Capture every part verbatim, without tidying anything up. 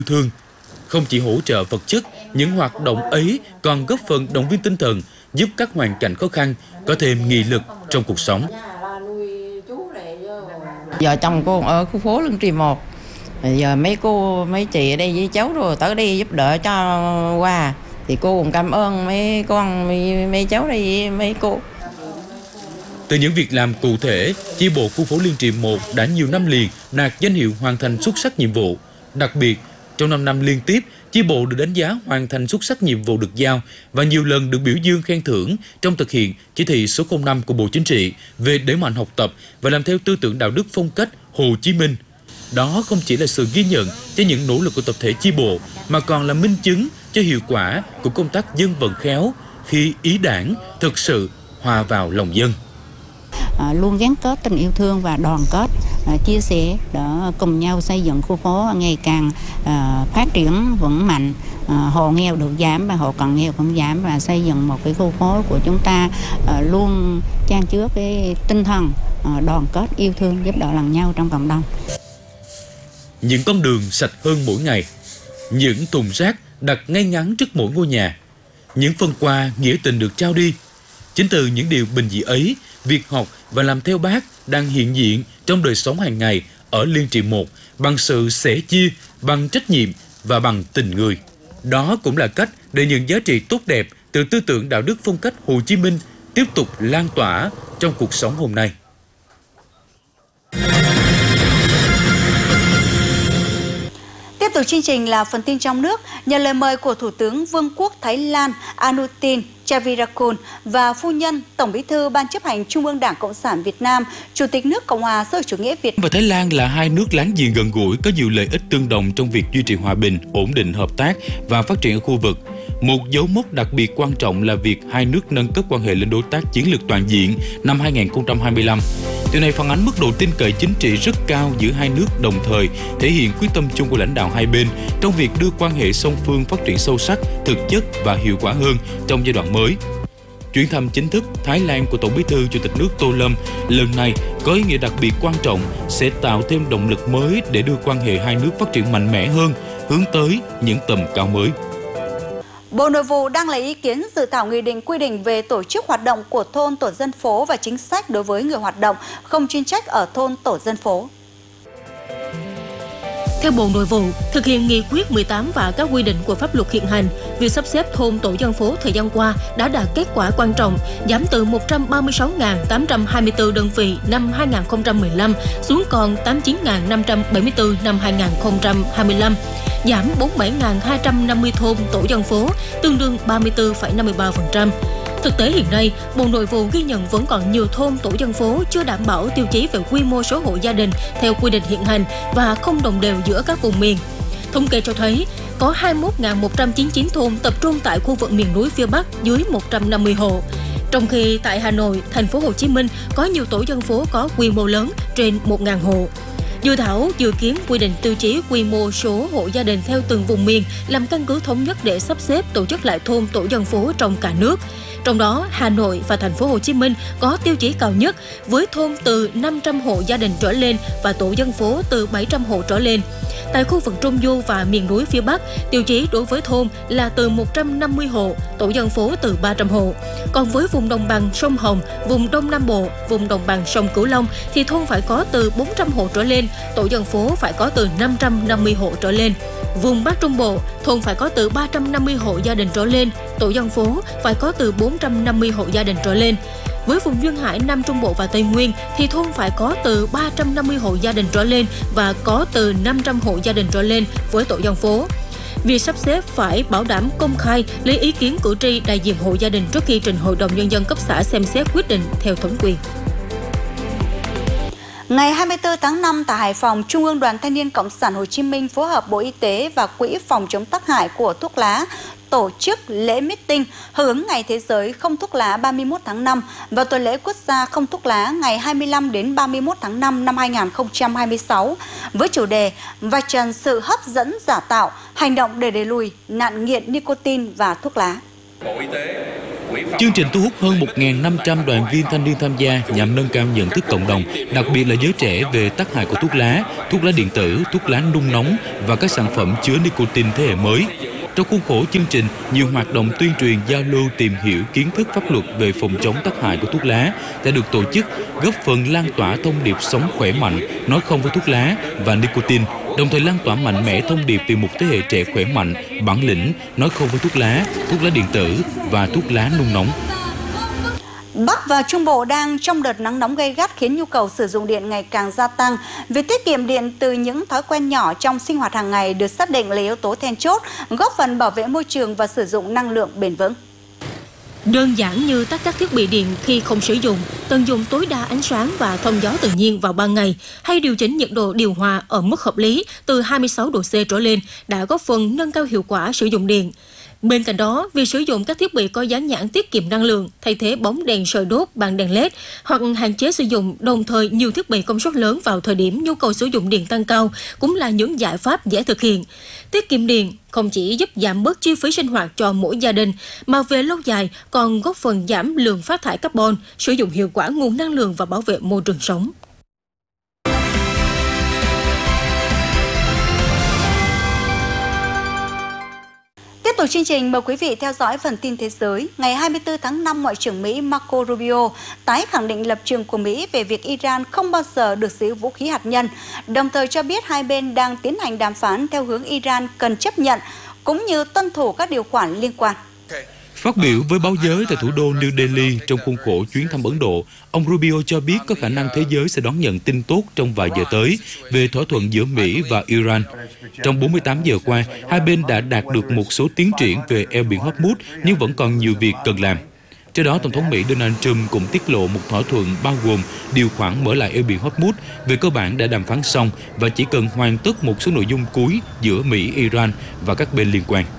thương. Không chỉ hỗ trợ vật chất, những hoạt động ấy còn góp phần động viên tinh thần, giúp các hoàn cảnh khó khăn có thêm nghị lực trong cuộc sống. Vợ chồng cô ở khu phố Lương Trì một, giờ mấy cô, mấy chị ở đây với cháu rồi tới đây giúp đỡ cho qua, thì cô cũng cảm ơn mấy con, mấy, mấy cháu đây, mấy cô. Từ những việc làm cụ thể, chi bộ khu phố Liên Trì một đã nhiều năm liền đạt danh hiệu hoàn thành xuất sắc nhiệm vụ. Đặc biệt, trong năm năm liên tiếp, chi bộ được đánh giá hoàn thành xuất sắc nhiệm vụ được giao và nhiều lần được biểu dương khen thưởng trong thực hiện chỉ thị số không năm của Bộ Chính trị về đẩy mạnh học tập và làm theo tư tưởng đạo đức phong cách Hồ Chí Minh. Đó không chỉ là sự ghi nhận cho những nỗ lực của tập thể chi bộ, mà còn là minh chứng cho hiệu quả của công tác dân vận khéo khi ý đảng thực sự hòa vào lòng dân. À, luôn gắn kết tình yêu thương và đoàn kết, à, chia sẻ để cùng nhau xây dựng khu phố ngày càng à, phát triển vững mạnh, à, hộ nghèo được giảm và hộ cận nghèo cũng giảm, và xây dựng một cái khu phố của chúng ta à, luôn chan chứa cái tinh thần à, đoàn kết, yêu thương, giúp đỡ lẫn nhau trong cộng đồng. Những con đường sạch hơn mỗi ngày, những thùng rác đặt ngay ngắn trước mỗi ngôi nhà, những phần quà nghĩa tình được trao đi. Chính từ những điều bình dị ấy, việc học và làm theo Bác đang hiện diện trong đời sống hàng ngày ở Liên Trì một bằng sự sẻ chia, bằng trách nhiệm và bằng tình người. Đó cũng là cách để những giá trị tốt đẹp từ tư tưởng đạo đức phong cách Hồ Chí Minh tiếp tục lan tỏa trong cuộc sống hôm nay. Tiếp tục chương trình là phần tin trong nước. Nhờ lời mời của Thủ tướng Vương quốc Thái Lan Anutin Charnvirakul và phu nhân Tổng Bí thư Ban chấp hành Trung ương Đảng Cộng sản Việt Nam, Chủ tịch nước Cộng hòa xã hội chủ nghĩa Việt Nam và Thái Lan là hai nước láng giềng gần gũi, có nhiều lợi ích tương đồng trong việc duy trì hòa bình, ổn định, hợp tác và phát triển ở khu vực. Một dấu mốc đặc biệt quan trọng là việc hai nước nâng cấp quan hệ lên đối tác chiến lược toàn diện năm hai nghìn không trăm hai mươi lăm. Điều này phản ánh mức độ tin cậy chính trị rất cao giữa hai nước, đồng thời thể hiện quyết tâm chung của lãnh đạo hai bên trong việc đưa quan hệ song phương phát triển sâu sắc, thực chất và hiệu quả hơn trong giai đoạn mới. Chuyến thăm chính thức Thái Lan của Tổng Bí thư Chủ tịch nước Tô Lâm lần này có ý nghĩa đặc biệt quan trọng, sẽ tạo thêm động lực mới để đưa quan hệ hai nước phát triển mạnh mẽ hơn, hướng tới những tầm cao mới. Bộ Nội vụ đang lấy ý kiến dự thảo nghị định quy định về tổ chức hoạt động của thôn tổ dân phố và chính sách đối với người hoạt động không chuyên trách ở thôn tổ dân phố. Theo Bộ Nội vụ, thực hiện nghị quyết mười tám và các quy định của pháp luật hiện hành, việc sắp xếp thôn tổ dân phố thời gian qua đã đạt kết quả quan trọng, giảm từ một trăm ba mươi sáu nghìn tám trăm hai mươi tư đơn vị năm hai nghìn không trăm mười lăm xuống còn tám mươi chín nghìn năm trăm bảy mươi tư năm hai nghìn không trăm hai mươi lăm, giảm bốn mươi bảy nghìn hai trăm năm mươi thôn tổ dân phố, tương đương ba mươi tư phẩy năm mươi ba phần trăm. Thực tế hiện nay, Bộ Nội vụ ghi nhận vẫn còn nhiều thôn tổ dân phố chưa đảm bảo tiêu chí về quy mô số hộ gia đình theo quy định hiện hành và không đồng đều giữa các vùng miền. Thống kê cho thấy, có hai mươi mốt nghìn một trăm chín mươi chín thôn tập trung tại khu vực miền núi phía Bắc dưới một trăm năm mươi hộ. Trong khi tại Hà Nội, thành phố Hồ Chí Minh có nhiều tổ dân phố có quy mô lớn trên một nghìn hộ. Dự thảo dự kiến quy định tiêu chí quy mô số hộ gia đình theo từng vùng miền làm căn cứ thống nhất để sắp xếp tổ chức lại thôn tổ dân phố trong cả nước. Trong đó, Hà Nội và thành phố Hồ Chí Minh có tiêu chí cao nhất với thôn từ năm trăm hộ gia đình trở lên và tổ dân phố từ bảy trăm hộ trở lên. Tại khu vực Trung Du và miền núi phía Bắc, tiêu chí đối với thôn là từ một trăm năm mươi hộ, tổ dân phố từ ba trăm hộ. Còn với vùng đồng bằng sông Hồng, vùng Đông Nam Bộ, vùng đồng bằng sông Cửu Long thì thôn phải có từ bốn trăm hộ trở lên, tổ dân phố phải có từ năm trăm năm mươi hộ trở lên. Vùng Bắc Trung Bộ, thôn phải có từ ba trăm năm mươi hộ gia đình trở lên, tổ dân phố phải có từ bốn trăm năm mươi hộ gia đình trở lên. Với vùng Duyên Hải, Nam Trung Bộ và Tây Nguyên thì thôn phải có từ ba trăm năm mươi hộ gia đình trở lên và có từ năm trăm hộ gia đình trở lên với tổ dân phố. Việc sắp xếp phải bảo đảm công khai, lấy ý kiến cử tri, đại diện hộ gia đình trước khi trình Hội đồng Nhân dân cấp xã xem xét quyết định theo thẩm quyền. Ngày hai mươi tư tháng năm tại Hải Phòng, Trung ương Đoàn Thanh niên Cộng sản Hồ Chí Minh phối hợp Bộ Y tế và Quỹ phòng chống tác hại của thuốc lá tổ chức lễ meeting hưởng ứng Ngày Thế giới không thuốc lá ba mươi mốt tháng năm và tuần lễ quốc gia không thuốc lá ngày hai mươi lăm đến ba mươi mốt tháng năm năm hai nghìn không trăm hai mươi sáu với chủ đề vạch trần sự hấp dẫn giả tạo, hành động để đẩy lùi nạn nghiện nicotine và thuốc lá. Bộ Y tế Chương trình thu hút hơn một nghìn năm trăm đoàn viên thanh niên tham gia nhằm nâng cao nhận thức cộng đồng, đặc biệt là giới trẻ về tác hại của thuốc lá, thuốc lá điện tử, thuốc lá nung nóng và các sản phẩm chứa nicotine thế hệ mới. Trong khuôn khổ chương trình, nhiều hoạt động tuyên truyền, giao lưu, tìm hiểu kiến thức pháp luật về phòng chống tác hại của thuốc lá đã được tổ chức, góp phần lan tỏa thông điệp sống khỏe mạnh, nói không với thuốc lá và nicotine, đồng thời lan tỏa mạnh mẽ thông điệp về một thế hệ trẻ khỏe mạnh, bản lĩnh, nói không với thuốc lá, thuốc lá điện tử và thuốc lá nung nóng. Bắc và Trung Bộ đang trong đợt nắng nóng gay gắt khiến nhu cầu sử dụng điện ngày càng gia tăng. Việc tiết kiệm điện từ những thói quen nhỏ trong sinh hoạt hàng ngày được xác định là yếu tố then chốt, góp phần bảo vệ môi trường và sử dụng năng lượng bền vững. Đơn giản như tắt các thiết bị điện khi không sử dụng, tận dụng tối đa ánh sáng và thông gió tự nhiên vào ban ngày, hay điều chỉnh nhiệt độ điều hòa ở mức hợp lý từ hai mươi sáu độ C trở lên đã góp phần nâng cao hiệu quả sử dụng điện. Bên cạnh đó, việc sử dụng các thiết bị có dán nhãn tiết kiệm năng lượng, thay thế bóng đèn sợi đốt bằng đèn led hoặc hạn chế sử dụng đồng thời nhiều thiết bị công suất lớn vào thời điểm nhu cầu sử dụng điện tăng cao cũng là những giải pháp dễ thực hiện. Tiết kiệm điện không chỉ giúp giảm bớt chi phí sinh hoạt cho mỗi gia đình, mà về lâu dài còn góp phần giảm lượng phát thải carbon, sử dụng hiệu quả nguồn năng lượng và bảo vệ môi trường sống. Tiếp tục chương trình, mời quý vị theo dõi phần tin thế giới. Ngày hai mươi tư tháng năm, Ngoại trưởng Mỹ Marco Rubio tái khẳng định lập trường của Mỹ về việc Iran không bao giờ được sở hữu vũ khí hạt nhân, đồng thời cho biết hai bên đang tiến hành đàm phán theo hướng Iran cần chấp nhận cũng như tuân thủ các điều khoản liên quan. Phát biểu với báo giới tại thủ đô New Delhi trong khuôn khổ chuyến thăm Ấn Độ, ông Rubio cho biết có khả năng thế giới sẽ đón nhận tin tốt trong vài giờ tới về thỏa thuận giữa Mỹ và Iran. Trong bốn mươi tám giờ qua, hai bên đã đạt được một số tiến triển về eo biển Hormuz, nhưng vẫn còn nhiều việc cần làm. Trước đó, Tổng thống Mỹ Donald Trump cũng tiết lộ một thỏa thuận bao gồm điều khoản mở lại eo biển Hormuz về cơ bản đã đàm phán xong và chỉ cần hoàn tất một số nội dung cuối giữa Mỹ, Iran và các bên liên quan.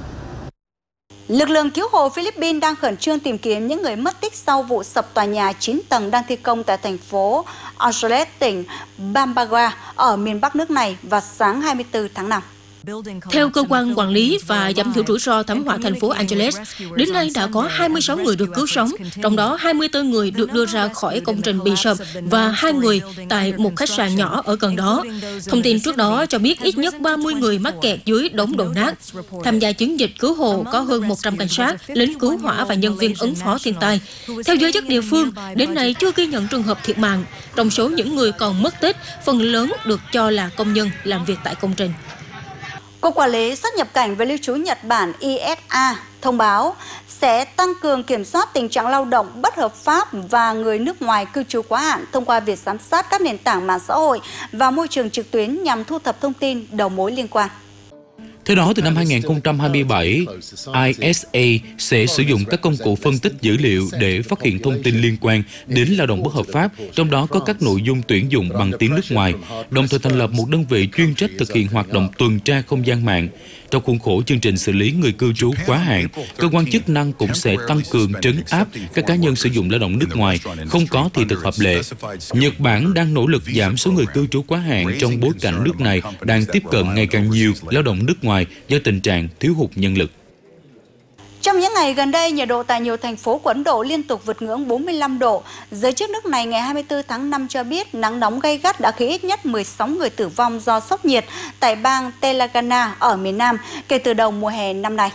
Lực lượng cứu hộ Philippines đang khẩn trương tìm kiếm những người mất tích sau vụ sập tòa nhà chín tầng đang thi công tại thành phố Angeles, tỉnh Pampanga ở miền Bắc nước này vào sáng hai mươi tư tháng năm. Theo cơ quan quản lý và giảm thiểu rủi ro thảm họa thành phố Angeles, đến nay đã có hai mươi sáu người được cứu sống, trong đó hai mươi tư người được đưa ra khỏi công trình bị sập và hai người tại một khách sạn nhỏ ở gần đó. Thông tin trước đó cho biết ít nhất ba mươi người mắc kẹt dưới đống đổ nát. Tham gia chiến dịch cứu hộ có hơn một trăm cảnh sát, lính cứu hỏa và nhân viên ứng phó thiên tai. Theo giới chức địa phương, đến nay chưa ghi nhận trường hợp thiệt mạng. Trong số những người còn mất tích, phần lớn được cho là công nhân làm việc tại công trình. Cục Quản lý xuất nhập cảnh và lưu trú Nhật Bản I S A thông báo sẽ tăng cường kiểm soát tình trạng lao động bất hợp pháp và người nước ngoài cư trú quá hạn thông qua việc giám sát các nền tảng mạng xã hội và môi trường trực tuyến nhằm thu thập thông tin đầu mối liên quan. Theo đó, từ năm hai nghìn không trăm hai mươi bảy, I S A sẽ sử dụng các công cụ phân tích dữ liệu để phát hiện thông tin liên quan đến lao động bất hợp pháp, trong đó có các nội dung tuyển dụng bằng tiếng nước ngoài, đồng thời thành lập một đơn vị chuyên trách thực hiện hoạt động tuần tra không gian mạng. Trong khuôn khổ chương trình xử lý người cư trú quá hạn, cơ quan chức năng cũng sẽ tăng cường trấn áp các cá nhân sử dụng lao động nước ngoài không có thị thực hợp lệ. Nhật Bản đang nỗ lực giảm số người cư trú quá hạn trong bối cảnh nước này đang tiếp cận ngày càng nhiều lao động nước ngoài do tình trạng thiếu hụt nhân lực. Trong những ngày gần đây, nhiệt độ tại nhiều thành phố của Ấn Độ liên tục vượt ngưỡng bốn mươi lăm độ. Giới chức nước này ngày hai mươi tư tháng năm cho biết nắng nóng gay gắt đã khiến ít nhất mười sáu người tử vong do sốc nhiệt tại bang Telangana ở miền Nam kể từ đầu mùa hè năm nay.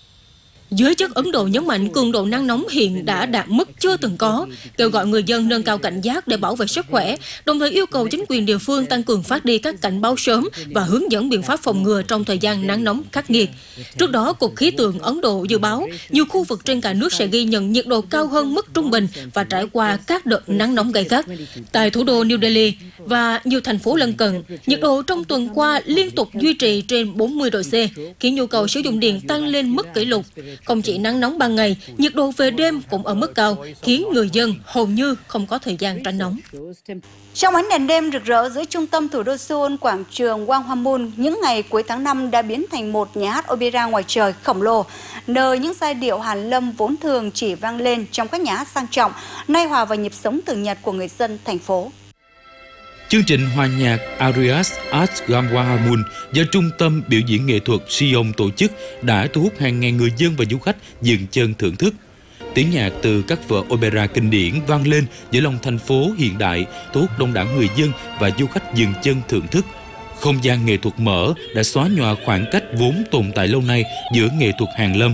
Giới chức Ấn Độ nhấn mạnh cường độ nắng nóng hiện đã đạt mức chưa từng có, kêu gọi người dân nâng cao cảnh giác để bảo vệ sức khỏe, đồng thời yêu cầu chính quyền địa phương tăng cường phát đi các cảnh báo sớm và hướng dẫn biện pháp phòng ngừa trong thời gian nắng nóng khắc nghiệt. Trước đó, Cục Khí tượng Ấn Độ dự báo nhiều khu vực trên cả nước sẽ ghi nhận nhiệt độ cao hơn mức trung bình và trải qua các đợt nắng nóng gay gắt. Tại thủ đô New Delhi và nhiều thành phố lân cận, nhiệt độ trong tuần qua liên tục duy trì trên bốn mươi độ C, khiến nhu cầu sử dụng điện tăng lên mức kỷ lục. Không chỉ nắng nóng ban ngày, nhiệt độ về đêm cũng ở mức cao, khiến người dân hầu như không có thời gian tránh nóng. Trong ánh đèn đêm rực rỡ giữa trung tâm thủ đô Seoul, quảng trường Gwanghwamun những ngày cuối tháng năm đã biến thành một nhà hát opera ngoài trời khổng lồ, nơi những giai điệu hàn lâm vốn thường chỉ vang lên trong các nhà hát sang trọng, nay hòa vào nhịp sống thường nhật của người dân thành phố. Chương trình hòa nhạc Arias at Gwanghwamun do Trung tâm Biểu diễn Nghệ thuật Seoul tổ chức đã thu hút hàng ngàn người dân và du khách dừng chân thưởng thức. Tiếng nhạc từ các vở opera kinh điển vang lên giữa lòng thành phố hiện đại, thu hút đông đảo người dân và du khách dừng chân thưởng thức. Không gian nghệ thuật mở đã xóa nhòa khoảng cách vốn tồn tại lâu nay giữa nghệ thuật hàn lâm